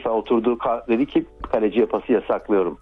FIFA oturdu, dedi ki kaleciye pası yasaklıyorum.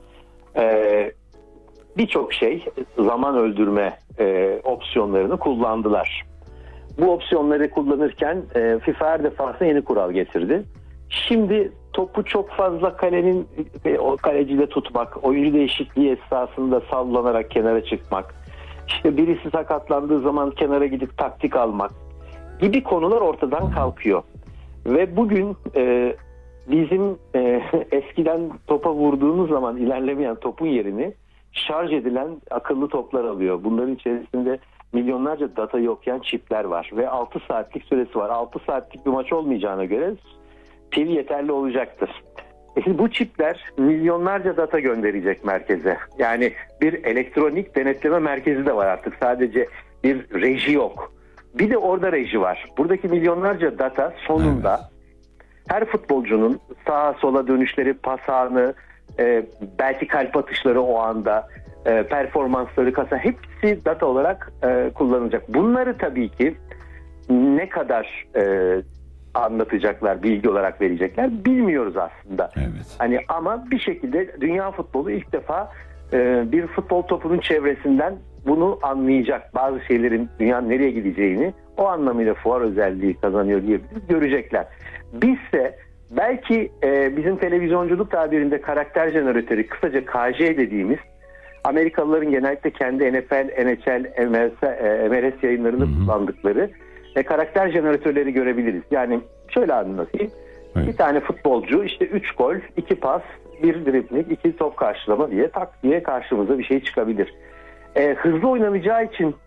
Birçok zaman öldürme opsiyonlarını kullandılar. Bu opsiyonları kullanırken FIFA her defasında yeni kural getirdi. Şimdi topu çok fazla o kaleciyle tutmak, oyuncu değişikliği esnasında sallanarak kenara çıkmak, işte birisi sakatlandığı zaman kenara gidip taktik almak gibi konular ortadan kalkıyor. Ve bugün bizim eskiden topa vurduğumuz zaman ilerlemeyen topun yerini şarj edilen akıllı toplar alıyor. Bunların içerisinde milyonlarca datayı okuyan çipler var ve 6 saatlik süresi var. 6 saatlik bir maç olmayacağına göre pil yeterli olacaktır. Bu çipler milyonlarca data gönderecek merkeze. Yani bir elektronik denetleme merkezi de var artık. Sadece bir reji yok. Bir de orada reji var. Buradaki milyonlarca data sonunda her futbolcunun sağa sola dönüşleri, pas anı, belki kalp atışları o anda, performansları, kasa hepsi data olarak kullanılacak. Bunları tabii ki ne kadar anlatacaklar, bilgi olarak verecekler bilmiyoruz aslında. Evet. Ama bir şekilde dünya futbolu ilk defa bir futbol topunun çevresinden bunu anlayacak. Bazı şeylerin dünyanın nereye gideceğini o anlamıyla fuar özelliği kazanıyor diyebiliriz. Görecekler. Bizse belki bizim televizyonculuk tabirinde karakter jeneratörü, kısaca KJ dediğimiz, Amerikalıların genellikle kendi NFL, NHL, MLS yayınlarını kullandıkları karakter jeneratörleri görebiliriz. Yani şöyle anlatayım. Evet. Bir tane futbolcu işte 3 gol, 2 pas, 1 dribling, 2 top karşılama diye tak diye karşımıza bir şey çıkabilir. Hızlı oynanacağı için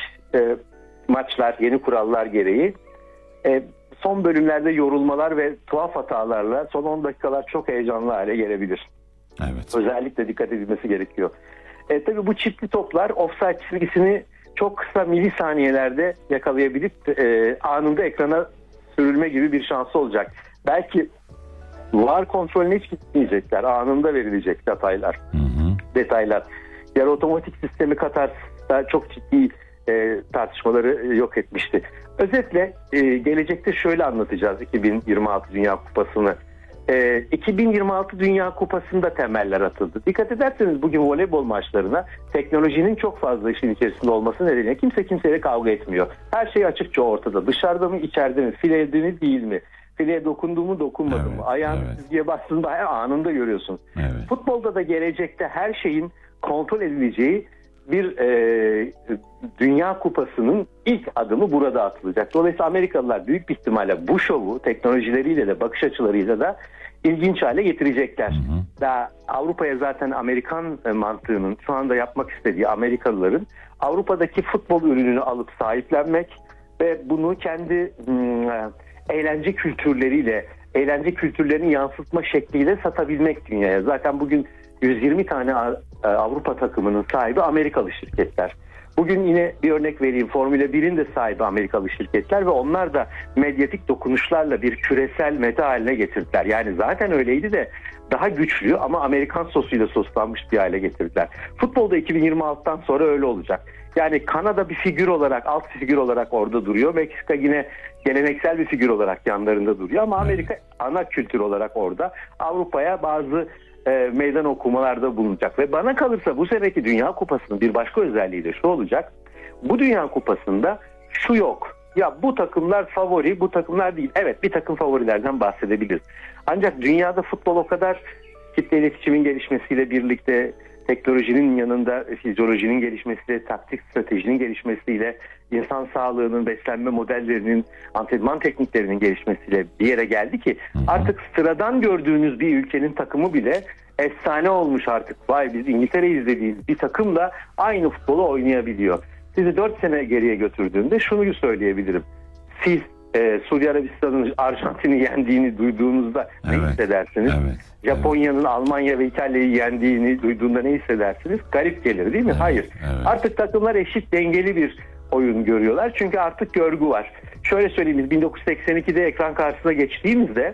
maçlar yeni kurallar gereği son bölümlerde yorulmalar ve tuhaf hatalarla son 10 dakikalar çok heyecanlı hale gelebilir. Evet. Özellikle dikkat edilmesi gerekiyor. Tabii bu çipli toplar offside çizgisini çok kısa milisaniyelerde yakalayabilip anında ekrana sürülme gibi bir şansı olacak. Belki VAR kontrolüne hiç gitmeyecekler. Anında verilecek detaylar. Yarı otomatik sistemi Katar'da çok ciddi tartışmaları yok etmişti. Özetle gelecekte şöyle anlatacağız 2026 Dünya Kupası'nı. 2026 Dünya Kupası'nda temeller atıldı. Dikkat ederseniz bugün voleybol maçlarına teknolojinin çok fazla işin içerisinde olması nedeniyle kimse kimseyle kavga etmiyor. Her şey açıkça ortada. Dışarıda mı, içeride mi, filede mi, değil mi? Fileye dokundu mu, dokunmadı mı? Ayağını çizgiye bastığında anında görüyorsun. Evet. Futbolda da gelecekte her şeyin kontrol edileceği bir Dünya Kupası'nın ilk adımı burada atılacak. Dolayısıyla Amerikalılar büyük bir ihtimalle bu şovu teknolojileriyle de bakış açılarıyla da ilginç hale getirecekler. Daha Avrupa'ya zaten Amerikan mantığının şu anda yapmak istediği Amerikalıların Avrupa'daki futbol ürününü alıp sahiplenmek ve bunu kendi eğlence kültürlerini yansıtma şekliyle satabilmek dünyaya. Zaten bugün 120 tane Avrupa takımının sahibi Amerikalı şirketler. Bugün yine bir örnek vereyim. Formula 1'in de sahibi Amerikalı şirketler ve onlar da medyatik dokunuşlarla bir küresel meta haline getirdiler. Yani zaten öyleydi de daha güçlü ama Amerikan sosuyla soslanmış bir hale getirdiler. Futbolda 2026'dan sonra öyle olacak. Yani Kanada bir figür olarak, alt figür olarak orada duruyor. Meksika yine geleneksel bir figür olarak yanlarında duruyor ama Amerika ana kültür olarak orada. Avrupa'ya bazı meydan okumalarda bulunacak ve bana kalırsa bu seneki Dünya Kupası'nın bir başka özelliği de şu olacak. Bu Dünya Kupası'nda şu yok. Ya bu takımlar favori, bu takımlar değil. Evet, bir takım favorilerden bahsedebiliriz. Ancak dünyada futbol o kadar kitle iletişimin gelişmesiyle birlikte teknolojinin yanında fizyolojinin gelişmesiyle, taktik stratejinin gelişmesiyle, insan sağlığının, beslenme modellerinin, antrenman tekniklerinin gelişmesiyle bir yere geldi ki artık sıradan gördüğünüz bir ülkenin takımı bile efsane olmuş artık. Vay, biz İngiltere'yi izlediğimiz bir takımla aynı futbolu oynayabiliyor. Sizi 4 sene geriye götürdüğümde şunu söyleyebilirim. Siz Suudi Arabistan'ın Arjantin'i yendiğini duyduğunuzda ne hissedersiniz? Japonya'nın Almanya ve İtalya'yı yendiğini duyduğunda ne hissedersiniz? Garip gelir değil mi? Hayır. Artık takımlar eşit, dengeli bir oyun görüyorlar. Çünkü artık görgü var. Şöyle söyleyeyim, 1982'de ekran karşısına geçtiğimizde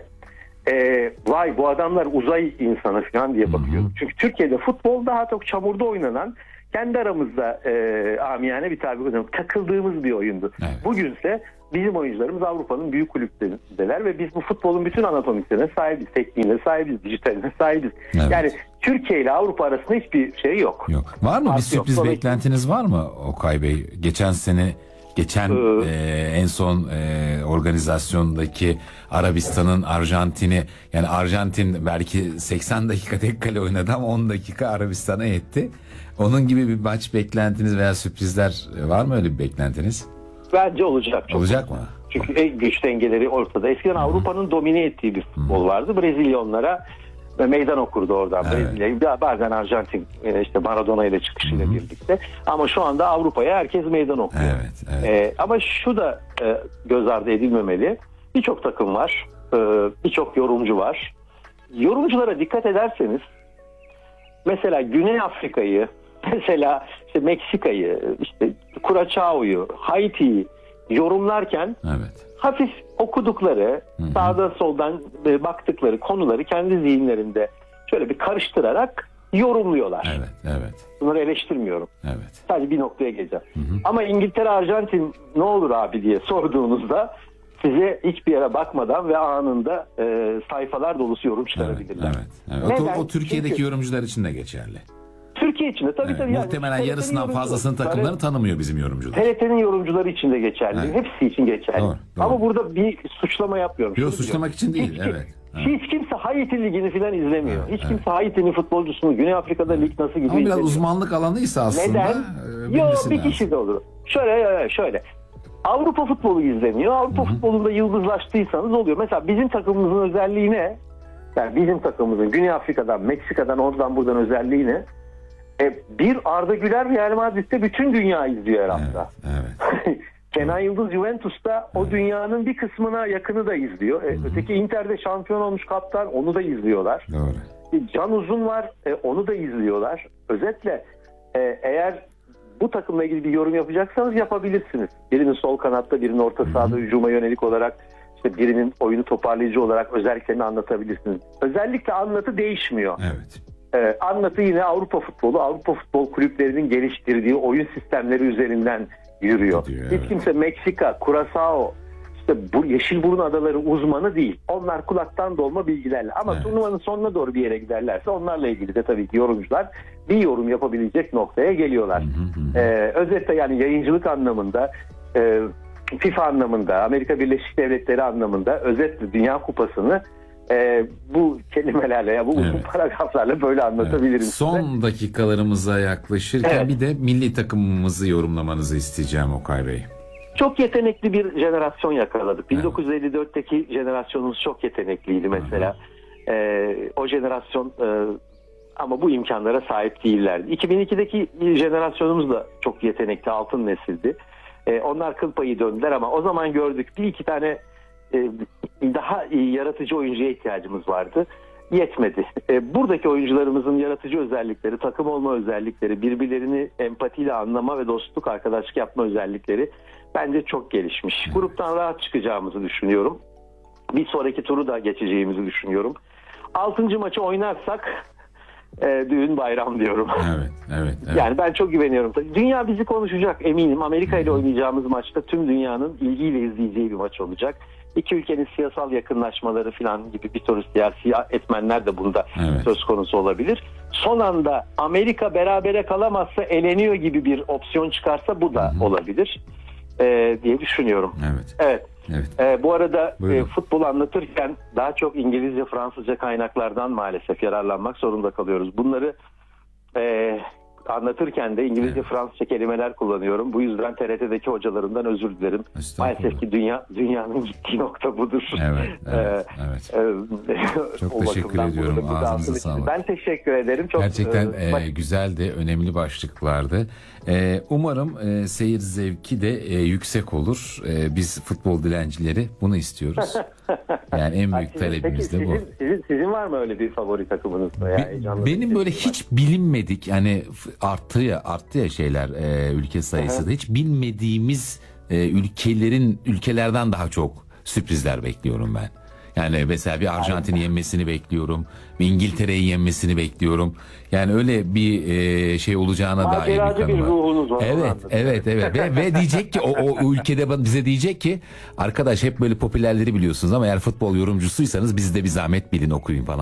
vay bu adamlar uzay insanı falan diye bakıyorduk. Çünkü Türkiye'de futbol daha çok çamurda oynanan, kendi aramızda amiyane bir tabir takıldığımız bir oyundu. Bugünse bizim oyuncularımız Avrupa'nın büyük kulüplerindeler ve biz bu futbolun bütün anatomisine sahibiz, tekniğine sahibiz, dijitaline sahibiz. Evet. Yani Türkiye ile Avrupa arasında hiçbir şey yok. Yok. Var mı bir sürpriz beklentiniz var mı Okay Bey? Geçen en son organizasyondaki Arabistan'ın Arjantin'i, yani Arjantin belki 80 dakika tek kale oynadı ama 10 dakika Arabistan'a yetti. Onun gibi bir maç beklentiniz veya sürprizler var mı, öyle bir beklentiniz? Bence olacak. Olacak mı? Çünkü en güç dengeleri ortada. Eskiden Avrupa'nın domine ettiği bir futbol vardı. Brezilya onlara meydan okurdu oradan. Evet. Brezilya'yı bazen Arjantin işte Maradona ile çıkışıyla birlikte. Ama şu anda Avrupa'ya herkes meydan okuyor. Evet. Ama şu da göz ardı edilmemeli. Birçok takım var. Birçok yorumcu var. Yorumculara dikkat ederseniz mesela Güney Afrika'yı, mesela işte Meksika'yı, işte Curaçao'yu, Haiti'yi yorumlarken hafif okudukları, sağdan soldan baktıkları konuları kendi zihinlerinde şöyle bir karıştırarak yorumluyorlar. Evet. Bunları eleştirmiyorum. Evet. Sadece bir noktaya geleceğim. Ama İngiltere, Arjantin ne olur abi diye sorduğunuzda size hiçbir yere bakmadan ve anında sayfalar dolusu yorum çıkarabilirler. Evet. O Türkiye'deki çünkü yorumcular için de geçerli. Türkiye için de tabii. Muhtemelen yani, yarısından fazlasının takımları tanımıyor bizim yorumcular. TRT'nin yorumcuları için de geçerli. Evet. Hepsi için geçerli. Doğru. Ama burada bir suçlama yapmıyorum. Yok, suçlamak için değil. Hiç kimse Haiti ligini falan izlemiyor. Hiç kimse Haiti'nin futbolcusunu, Güney Afrika'da lig nasıl gidiyor? Ama biraz uzmanlık alanıysa aslında. Neden? Yok, bir kişi de olur. Şöyle. Avrupa futbolu izleniyor. Avrupa futbolunda yıldızlaştıysanız oluyor. Mesela bizim takımımızın özelliği ne? Yani bizim takımımızın Güney Afrika'dan, Meksika'dan, oradan buradan özelliği ne? Bir Arda Güler Real Madrid'de bütün dünya izliyor her hafta. Evet. Kenan Yıldız Juventus'ta o dünyanın bir kısmına yakını da izliyor. Öteki Inter'de şampiyon olmuş kaptan, onu da izliyorlar. Doğru. Can Uzun var, onu da izliyorlar. Özetle eğer bu takımla ilgili bir yorum yapacaksanız yapabilirsiniz. Birinin sol kanatta, birinin orta sahada hücuma yönelik olarak, işte birinin oyunu toparlayıcı olarak özelliklerini anlatabilirsiniz. Özellikle anlatı değişmiyor. Evet. Anlatı yine Avrupa futbol kulüplerinin geliştirdiği oyun sistemleri üzerinden yürüyor. Hiç kimse Meksika, Curaçao, işte bu Yeşilburun Adaları uzmanı değil. Onlar kulaktan dolma bilgilerle. Ama turnuvanın sonuna doğru bir yere giderlerse onlarla ilgili de tabii ki yorumcular bir yorum yapabilecek noktaya geliyorlar. Özetle yani yayıncılık anlamında, FIFA anlamında, Amerika Birleşik Devletleri anlamında özetle Dünya Kupası'nı bu kelimelerle, bu uzun paragraflarla böyle anlatabilirim. Son dakikalarımıza yaklaşırken bir de milli takımımızı yorumlamanızı isteyeceğim Okay Bey. Çok yetenekli bir jenerasyon yakaladık. 1954'teki jenerasyonumuz çok yetenekliydi mesela. O jenerasyon ama bu imkanlara sahip değillerdi. 2002'deki jenerasyonumuz da çok yetenekli, altın nesildi. Onlar kıl payı döndüler ama o zaman gördük bir iki tane daha iyi yaratıcı oyuncuya ihtiyacımız vardı. Yetmedi. Buradaki oyuncularımızın yaratıcı özellikleri, takım olma özellikleri, birbirlerini empatiyle anlama ve dostluk, arkadaşlık yapma özellikleri bence çok gelişmiş. Gruptan rahat çıkacağımızı düşünüyorum. Bir sonraki turu da geçeceğimizi düşünüyorum. 6. maçı oynarsak düğün bayram diyorum. Evet. Yani ben çok güveniyorum. Dünya bizi konuşacak eminim. Amerika ile oynayacağımız maçta tüm dünyanın ilgiyle izleyeceği bir maç olacak. İki ülkenin siyasal yakınlaşmaları falan gibi bir tür siyasi etmenler de bunda söz konusu olabilir. Son anda Amerika berabere kalamazsa eleniyor gibi bir opsiyon çıkarsa bu da olabilir diye düşünüyorum. Evet. Bu arada futbol anlatırken daha çok İngilizce, Fransızca kaynaklardan maalesef yararlanmak zorunda kalıyoruz. Bunları anlatırken de İngilizce, Fransızca kelimeler kullanıyorum. Bu yüzden TRT'deki hocalarımdan özür dilerim. Maalesef ki dünyanın gittiği nokta budur. Evet. Çok teşekkür ediyorum. Ağzınıza sağlık. Ben teşekkür ederim. Çok gerçekten güzel de önemli başlıklardı. Umarım seyir zevki de yüksek olur. Biz futbol dilencileri bunu istiyoruz. Yani en büyük talebimiz de bu. Sizin var mı öyle bir favori takımınız? Benim böyle hiç bilinmedik, yani arttı ya şeyler, ülke sayısı da hiç bilmediğimiz ülkelerden daha çok sürprizler bekliyorum ben. Yani mesela bir Arjantin'i yenmesini bekliyorum. Bir İngiltere'yi yenmesini bekliyorum. Yani öyle bir şey olacağına dair bir Maceracı bir kanı var. ruhunuz var. Evet. Ve diyecek ki o ülkede bize diyecek ki arkadaş hep böyle popülerleri biliyorsunuz ama eğer futbol yorumcusuysanız biz de bir zahmet bilin okuyun falan.